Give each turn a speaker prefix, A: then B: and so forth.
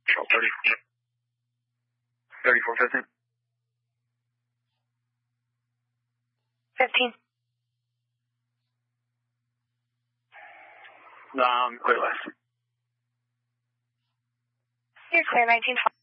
A: Control 3415.
B: 15.
A: Clear last.
B: You're clear, 19.